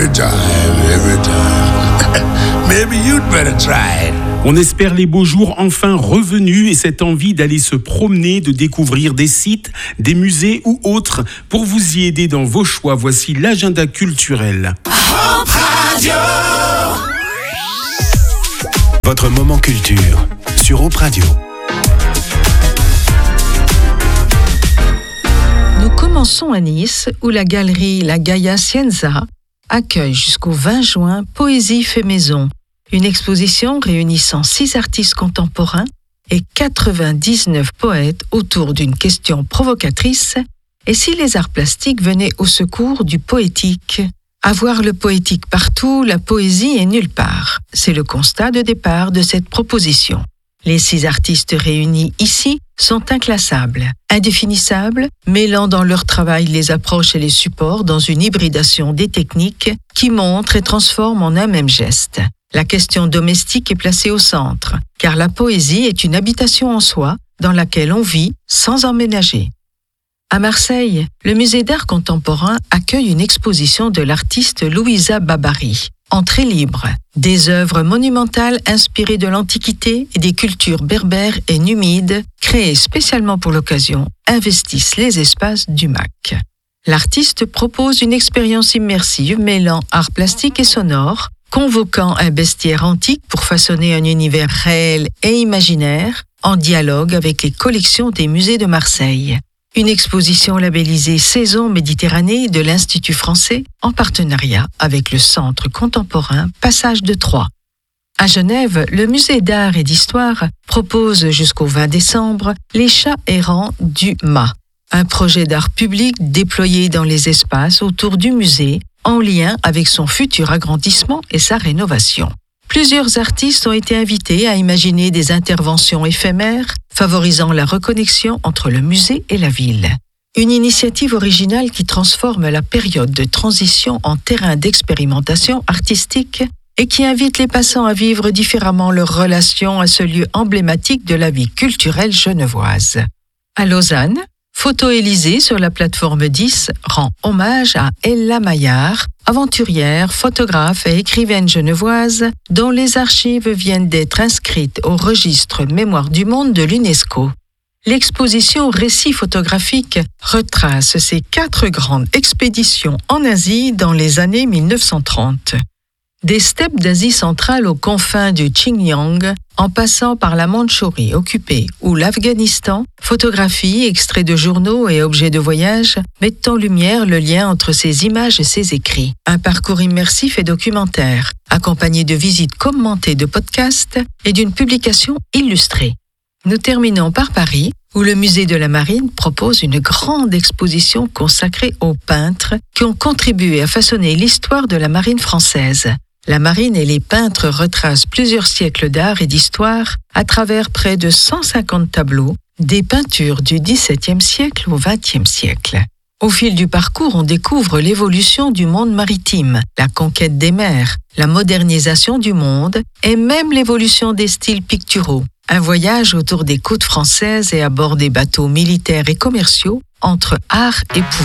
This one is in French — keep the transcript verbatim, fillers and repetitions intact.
Every time, every time. Maybe you'd better try it. On espère les beaux jours enfin revenus et cette envie d'aller se promener, de découvrir des sites, des musées ou autres. Pour vous y aider dans vos choix, voici l'agenda culturel. Hope Radio. Votre moment culture sur Hope Radio. Nous commençons à Nice, où la galerie La Gaia Scienza accueille jusqu'au vingt juin Poésie fait maison, une exposition réunissant six artistes contemporains et quatre-vingt-dix-neuf poètes autour d'une question provocatrice. Et si les arts plastiques venaient au secours du poétique ? Avoir le poétique partout, la poésie est nulle part. C'est le constat de départ de cette proposition. Les six artistes réunis ici sont inclassables, indéfinissables, mêlant dans leur travail les approches et les supports dans une hybridation des techniques qui montrent et transforment en un même geste. La question domestique est placée au centre, car la poésie est une habitation en soi dans laquelle on vit sans emménager. À Marseille, le musée d'art contemporain accueille une exposition de l'artiste Louisa Babary. Entrée libre, des œuvres monumentales inspirées de l'Antiquité et des cultures berbères et numides, créées spécialement pour l'occasion, investissent les espaces du M A C. L'artiste propose une expérience immersive mêlant art plastique et sonore, convoquant un bestiaire antique pour façonner un univers réel et imaginaire, en dialogue avec les collections des musées de Marseille. Une exposition labellisée Saison Méditerranée de l'Institut français en partenariat avec le Centre contemporain Passage de Troyes. À Genève, le musée d'art et d'histoire propose jusqu'au vingt décembre Les chats errants du M A, un projet d'art public déployé dans les espaces autour du musée en lien avec son futur agrandissement et sa rénovation. Plusieurs artistes ont été invités à imaginer des interventions éphémères favorisant la reconnexion entre le musée et la ville. Une initiative originale qui transforme la période de transition en terrain d'expérimentation artistique et qui invite les passants à vivre différemment leur relation à ce lieu emblématique de la vie culturelle genevoise. À Lausanne, Photo Élysée sur la plateforme dix rend hommage à Ella Maillard, aventurière, photographe et écrivaine genevoise dont les archives viennent d'être inscrites au registre Mémoire du monde de l'UNESCO. L'exposition Récits photographiques retrace ses quatre grandes expéditions en Asie dans les années mille neuf cent trente. Des steppes d'Asie centrale aux confins du Xinjiang, en passant par la Mandchourie occupée ou l'Afghanistan, photographies, extraits de journaux et objets de voyage mettent en lumière le lien entre ces images et ces écrits. Un parcours immersif et documentaire, accompagné de visites commentées de podcasts et d'une publication illustrée. Nous terminons par Paris, où le musée de la Marine propose une grande exposition consacrée aux peintres qui ont contribué à façonner l'histoire de la marine française. La marine et les peintres retracent plusieurs siècles d'art et d'histoire à travers près de cent cinquante tableaux, des peintures du dix-septième siècle au vingtième siècle. Au fil du parcours, on découvre l'évolution du monde maritime, la conquête des mers, la modernisation du monde et même l'évolution des styles picturaux. Un voyage autour des côtes françaises et à bord des bateaux militaires et commerciaux entre art et pouvoir.